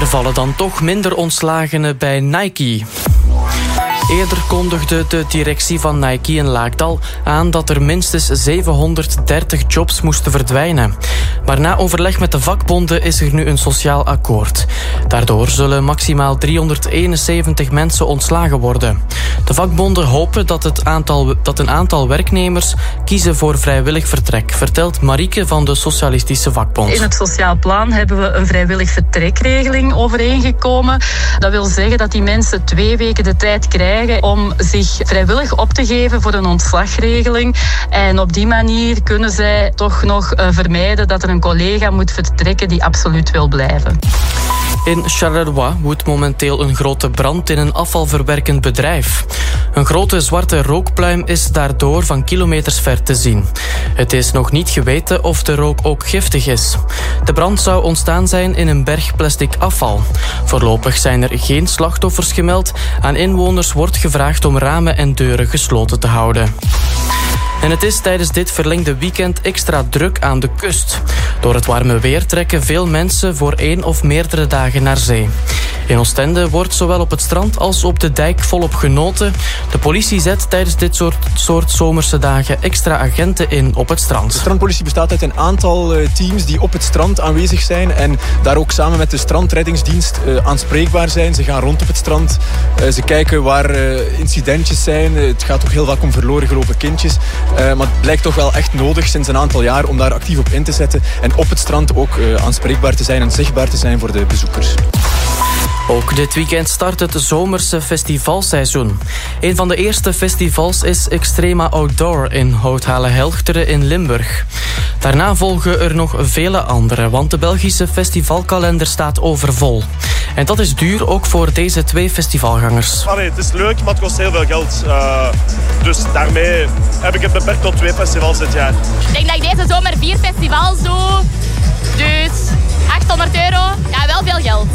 Er vallen dan toch minder ontslagenen bij Nike. Eerder kondigde de directie van Nike in Laakdal aan dat er minstens 730 jobs moesten verdwijnen. Maar na overleg met de vakbonden is er nu een sociaal akkoord. Daardoor zullen maximaal 371 mensen ontslagen worden. De vakbonden hopen dat een aantal werknemers kiezen voor vrijwillig vertrek, vertelt Marieke van de Socialistische Vakbond. In het sociaal plan hebben we een vrijwillig vertrekregeling overeengekomen. Dat wil zeggen dat die mensen 2 weken de tijd krijgen om zich vrijwillig op te geven voor een ontslagregeling. En op die manier kunnen zij toch nog vermijden dat er een collega moet vertrekken die absoluut wil blijven. In Charleroi woedt momenteel een grote brand in een afvalverwerkend bedrijf. Een grote zwarte rookpluim is daardoor van kilometers ver te zien. Het is nog niet geweten of de rook ook giftig is. De brand zou ontstaan zijn in een berg plastic afval. Voorlopig zijn er geen slachtoffers gemeld. Aan inwoners wordt gevraagd om ramen en deuren gesloten te houden. En het is tijdens dit verlengde weekend extra druk aan de kust. Door het warme weer trekken veel mensen voor 1 of meerdere dagen naar zee. In Oostende wordt zowel op het strand als op de dijk volop genoten. De politie zet tijdens dit soort zomerse dagen extra agenten in op het strand. De strandpolitie bestaat uit een aantal teams die op het strand aanwezig zijn en daar ook samen met de strandreddingsdienst aanspreekbaar zijn. Ze gaan rond op het strand. Ze kijken waar incidentjes zijn. Het gaat ook heel vaak om verloren gelopen kindjes. Maar het blijkt toch wel echt nodig sinds een aantal jaar om daar actief op in te zetten. En op het strand ook aanspreekbaar te zijn en zichtbaar te zijn voor de bezoekers. Ook dit weekend start het zomerse festivalseizoen. Een van de eerste festivals is Extrema Outdoor in Houthalen-Helchteren in Limburg. Daarna volgen er nog vele andere, want de Belgische festivalkalender staat overvol. En dat is duur ook voor deze 2 festivalgangers. Het is leuk, maar het kost heel veel geld. Dus daarmee heb ik het beperkt tot 2 festivals dit jaar. Ik denk dat ik deze zomer 4 festivals doe. Dus €800. Ja, wel veel geld.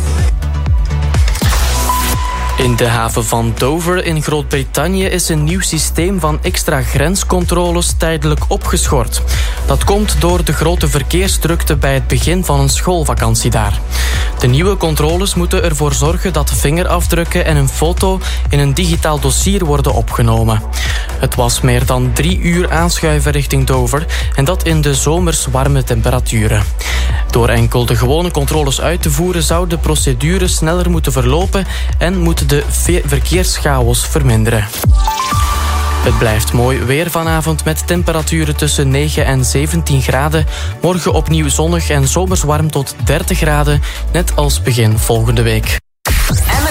In de haven van Dover in Groot-Brittannië is een nieuw systeem van extra grenscontroles tijdelijk opgeschort. Dat komt door de grote verkeersdrukte bij het begin van een schoolvakantie daar. De nieuwe controles moeten ervoor zorgen dat vingerafdrukken en een foto in een digitaal dossier worden opgenomen. Het was meer dan 3 uur aanschuiven richting Dover en dat in de zomers warme temperaturen. Door enkel de gewone controles uit te voeren zou de procedure sneller moeten verlopen en moet de verkeerschaos verminderen. Het blijft mooi weer vanavond met temperaturen tussen 9 en 17 graden. Morgen opnieuw zonnig en zomers warm tot 30 graden, net als begin volgende week.